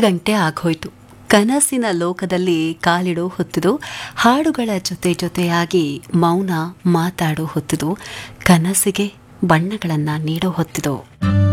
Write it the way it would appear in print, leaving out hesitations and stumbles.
ಗಂಟೆ ಆಗೋಯ್ತು. ಕನಸಿನ ಲೋಕದಲ್ಲಿ ಕಾಲಿಡೋ ಹೊತ್ತಿದು, ಹಾಡುಗಳ ಜೊತೆ ಜೊತೆಯಾಗಿ ಮೌನ ಮಾತಾಡೋ ಹೊತ್ತಿದು, ಕನಸಿಗೆ ಬಣ್ಣಗಳನ್ನು ನೀಡೋ ಹೊತ್ತಿದು.